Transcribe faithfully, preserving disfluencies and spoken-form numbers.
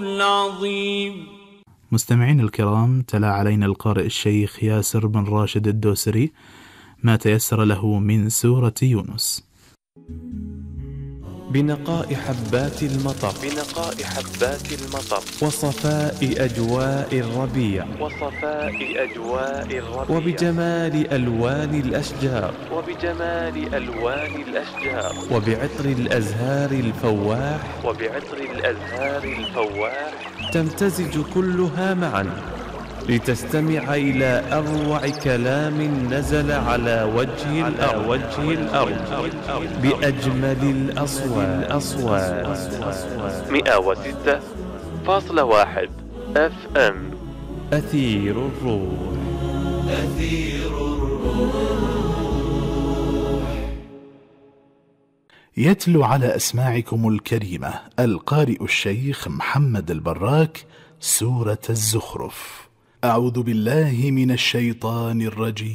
العظيم. مستمعين الكرام، تلا علينا القارئ الشيخ ياسر بن راشد الدوسري ما تيسر له من سورة يونس. بنقاء حبات المطر بنقاء حبات المطر وصفاء أجواء الربيع وصفاء أجواء الربيع وبجمال ألوان الأشجار وبجمال ألوان الأشجار وبعطر الأزهار الفواح وبعطر الأزهار الفواح تمتزج كلها معا لتستمع إلى أروع كلام نزل على وجه الأرض, وجه الأرض بأجمل الأصوات. مئة وستة فاصلة واحد أف أم أثير الروح. أثير الروح. يتلو على أسماعكم الكريمة القارئ الشيخ محمد البراك سورة الزخرف. أعوذ بالله من الشيطان الرجيم.